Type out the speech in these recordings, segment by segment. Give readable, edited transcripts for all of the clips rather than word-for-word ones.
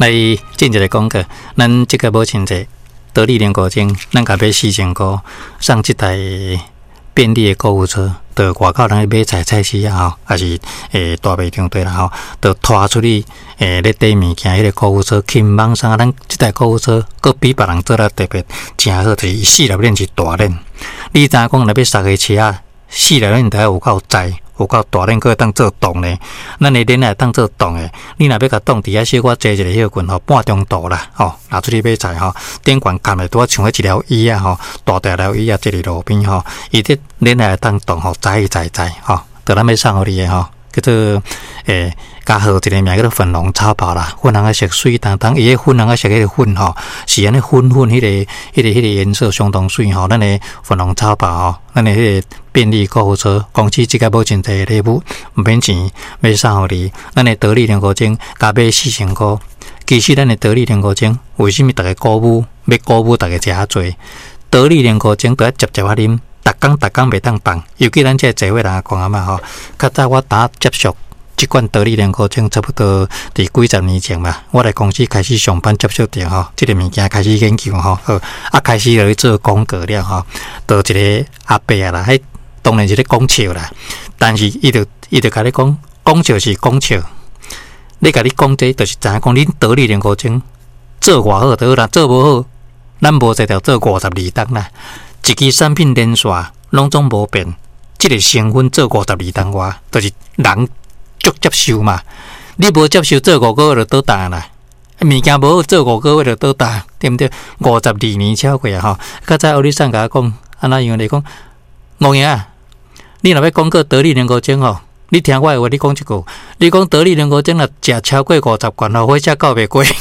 来进一个广告，咱即个无亲者得力联购证，咱甲买4000块，上即台便利的购物车，就外口人买菜市啊，还是大卖场对啦吼，就拖出去咧缀物件，迄个购物车轻网上，咱即台购物车，佫比别人做了特别真好，就是4粒链是大链。你知影讲，若要杀个车啊，4粒链才有够载。有够大链可以当做动呢，咱的链也当做动的。你若要甲动伫遐小可坐一个休困吼，半中度啦，吼，拿出去买菜吼，顶管砍的拄像迄一条椅啊吼，大条椅啊，坐伫路边吼，伊这链也当动吼，载吼，就咱要送互你的吼，叫做加号一个名叫做粉红超跑啦，粉红色水当当，伊个粉红色迄个粉吼，是安尼粉迄个颜色相当水吼，咱的粉红超跑吼，咱的迄个便利购物车，公司即个无真济礼物，毋免钱要送互你，咱的得力联购证加买4000块。其实咱的得力联购证，为什么大家鼓舞要鼓舞大家食较济？得力联购证都要接啊啉，逐工袂当放，尤其咱这社会人讲啊嘛吼，较早我打接触。即款得力联购证差不多伫几十年前嘛，我来公司开始上班接触到吼，即个物件开始研究吼，开始就去做广告了吼，就一个阿伯啊啦，迄当然是咧讲笑啦，但是伊就甲你讲笑是讲笑，你甲你讲这就是知影讲恁得力联购证做偌好就好啦，做无好，咱无一条做52档啦，一支产品连续拢总无变，即个成分做52档外，就是人。足接受嘛？你无接受做5个月就倒单啦，物件无好做5个月就倒单，对毋对？52年超过啊吼！较早欧里桑甲我讲，安那样来讲，吴爷啊，你若要讲个得力联购证吼，你听我的话，你讲一句，你讲得力联购证若食超过50罐吼，火车到袂过。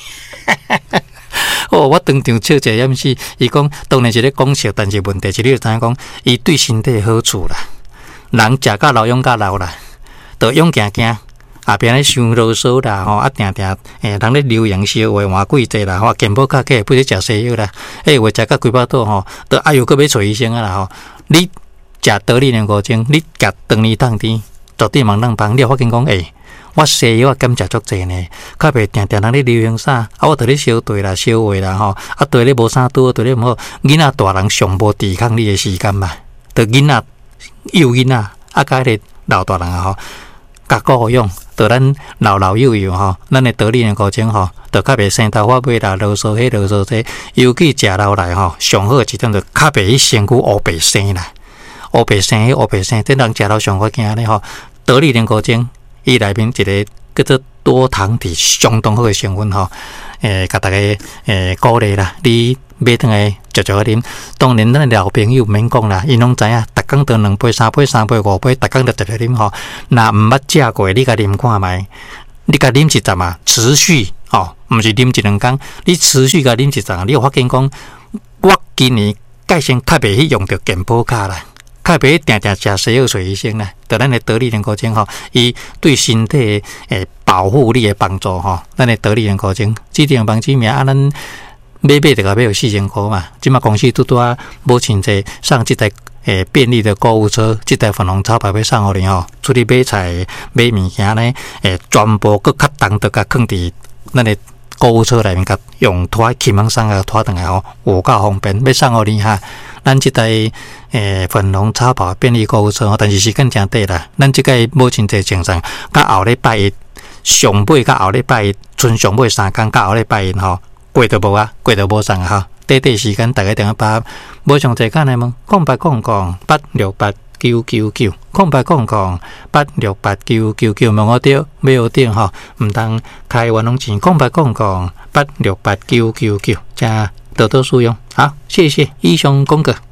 哦，我当场笑者掩死，伊讲当然是咧讲笑，但是问题是你就知影讲，伊对身体好处啦，人食甲老用甲老啦。就勇行行，后边咧伤啰嗦啦吼，定人咧流言烧话换贵济啦吼，健保卡起不是食西药啦，话食甲几百度吼，都哎呦，搁要找医生啊啦吼。你食得力联购证，你夹当年当天，绝对茫当帮。你发现讲，我西药减食足济呢，较袂定人咧流行啥，我伫咧烧对啦、烧话啦吼，对咧无啥拄，对咧毋好。囡仔大人上无抵抗力的时间嘛，就囡仔幼囡仔，甲迄个老大人啊吼。甲顾用，就咱老幼吼，咱的得力联购证吼，就较袂生头发尾啦、啰嗦啰嗦这，尤其食老来吼，上好一点就较袂去身躯乌白生啦，乌白生，这人食老上好惊咧吼。得力联购证，伊内面一个叫做多糖体相当好的成分吼，甲大家鼓励啦，你买顿来嚼啉。当然，咱老朋友免讲啦，因拢知影，逐工都2杯、3杯、5杯，逐工都嚼啉吼。若毋捌食过，你甲啉看卖，你甲啉一阵啊，持续吼，毋是啉1-2工，你持续甲啉一阵，你有发现讲，我今年改先较袂去用到健保卡啦。较袂定食西药找医生啦，就咱的得力联购证吼，伊对身体保护力的帮助吼，咱的得力联购证指定帮指名啊，咱买就甲买有4000块嘛，即马公司拄啊无亲戚上即台便利的购物车，即台粉红超跑要送互你吼，出去买菜买物件呢，全部搁较重都甲放伫咱的购物车内面，甲用拖轻松送啊拖转来吼，有够方便，要送互你哈。咱即台粉红超跑便利购物车，但是时间真短啦。咱即个无真济精神，到后礼拜一上尾，到后礼拜一剩上尾3天，到后礼拜一吼，过就无啊，过就无送啊哈。短时间大家电话把无上济干来问，0888-868-999 0888-868-999，问我着买有着吼，毋通开冤枉钱，0888-868-999，加多多使用。好，谢谢以上广告。